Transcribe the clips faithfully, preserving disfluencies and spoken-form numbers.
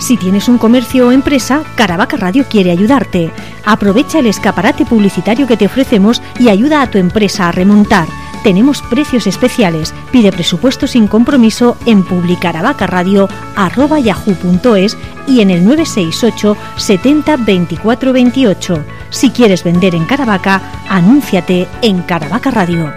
Si tienes un comercio o empresa, Caravaca Radio quiere ayudarte. Aprovecha el escaparate publicitario que te ofrecemos y ayuda a tu empresa a remontar. Tenemos precios especiales. Pide presupuesto sin compromiso en publicaravacaradio arroba yahoo punto es y en el nueve seis ocho setenta veinticuatro veintiocho. Si quieres vender en Caravaca, anúnciate en Caravaca Radio.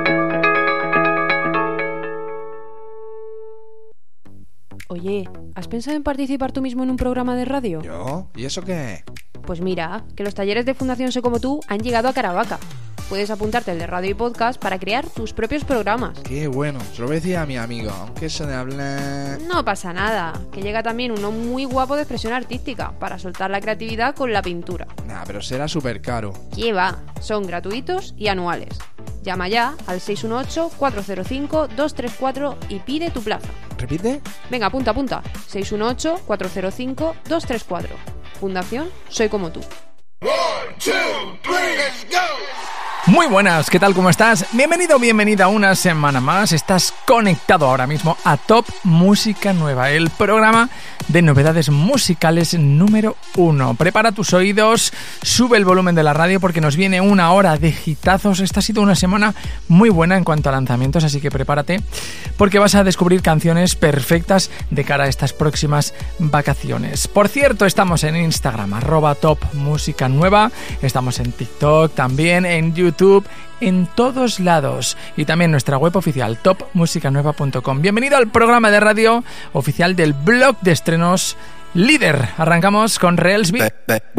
Oye, ¿has pensado en participar tú mismo en un programa de radio? ¿Yo? ¿Y eso qué? Pues mira, que los talleres de Fundación Sé Como Tú han llegado a Caravaca. Puedes apuntarte al de radio y podcast para crear tus propios programas. Qué bueno, se lo voy a decir a mi amigo, aunque se le habla... No pasa nada, que llega también uno muy guapo de expresión artística, para soltar la creatividad con la pintura. Nah, pero será súper caro. ¿Qué va? Son gratuitos y anuales. Llama ya al seis uno ocho, cuatro cero cinco, dos tres cuatro y pide tu plaza. ¿Repite? Venga, apunta, apunta. seis uno ocho, cuatro cero cinco, dos tres cuatro. Fundación Soy Como Tú. One, two, three, let's go. Muy buenas, ¿qué tal? ¿Cómo estás? Bienvenido, bienvenida una semana más. Estás conectado ahora mismo a Top Música Nueva, el programa de novedades musicales número uno. Prepara tus oídos, sube el volumen de la radio porque nos viene una hora de hitazos. Esta ha sido una semana muy buena en cuanto a lanzamientos, así que prepárate porque vas a descubrir canciones perfectas de cara a estas próximas vacaciones. Por cierto, estamos en Instagram, arroba Top Música Nueva, estamos en TikTok, también en YouTube, YouTube, en todos lados, y también nuestra web oficial top música nueva punto com. Bienvenido al programa de radio oficial del blog de estrenos Líder. Arrancamos con Reelsby.